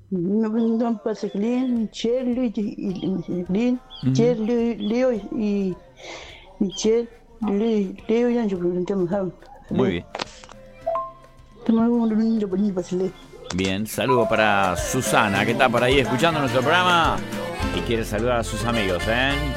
No pasa Lin, Shirley y Lin, Ujú. Shirley, Leo y Michelle, Leo y Anjo, que te amo, Muy le, bien. te amo un niño bonito para le. Bien, saludo para Susana, que está por ahí escuchando nuestro programa y quiere saludar a sus amigos, ¿eh?